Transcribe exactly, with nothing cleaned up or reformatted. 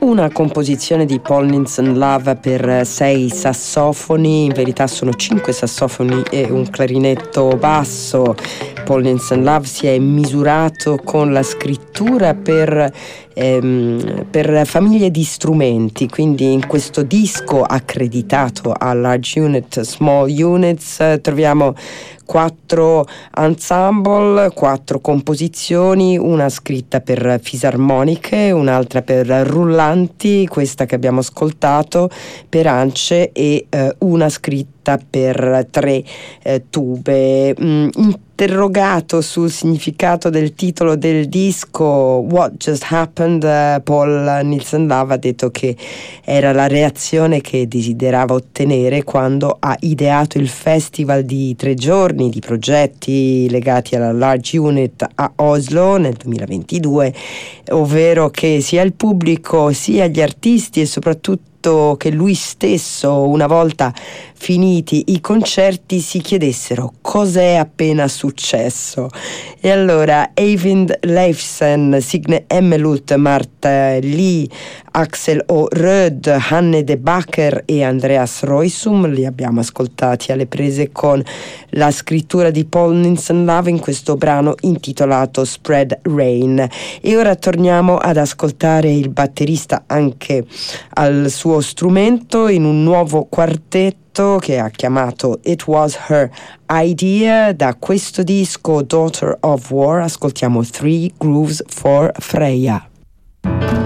una composizione di Paul Nielsen Love per sei sassofoni, in verità sono cinque sassofoni e un clarinetto basso. Paul Nielsen Love si è misurato con la scrittura per, ehm, per famiglie di strumenti, quindi in questo disco accreditato a Large Unit, Small Units eh, troviamo quattro ensemble, quattro composizioni, una scritta per fisarmoniche, un'altra per rullanti, questa che abbiamo ascoltato per ance e eh, una scritta per tre eh, tube. Mm, interrogato sul significato del titolo del disco What Just Happened, eh, Paul Nielsen Love ha detto che era la reazione che desiderava ottenere quando ha ideato il festival di tre giorni di progetti legati alla Large Unit a Oslo nel duemilaventidue, ovvero che sia il pubblico sia gli artisti e soprattutto che lui stesso, una volta finiti i concerti, si chiedessero cos'è appena successo. E allora Eivind Leifsen, Signe Emmelut, Marta Lee, Axel O. Röd, Hanne de Backer e Andreas Roisum li abbiamo ascoltati alle prese con la scrittura di Paul Nielsen Love in questo brano intitolato Spread Rain. E ora torniamo ad ascoltare il batterista anche al suo strumento in un nuovo quartetto che ha chiamato It Was Her Idea. Da questo disco Daughter of War ascoltiamo Three Grooves for Freya.